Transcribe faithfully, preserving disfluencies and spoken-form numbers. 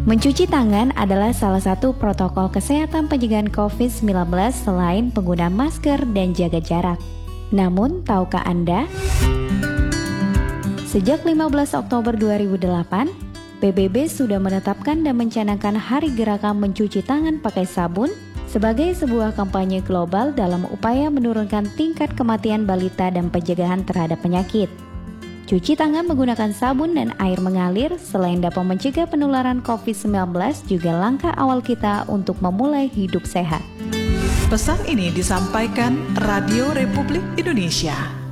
Mencuci tangan adalah salah satu protokol kesehatan pencegahan covid sembilan belas selain penggunaan masker dan jaga jarak. Namun, tahukah Anda? Sejak lima belas Oktober dua ribu delapan, P B B sudah menetapkan dan mencanangkan Hari Gerakan Mencuci Tangan Pakai Sabun sebagai sebuah kampanye global dalam upaya menurunkan tingkat kematian balita dan pencegahan terhadap penyakit. Cuci tangan menggunakan sabun dan air mengalir selain dapat mencegah penularan covid sembilan belas juga langkah awal kita untuk memulai hidup sehat. Pesan ini disampaikan Radio Republik Indonesia.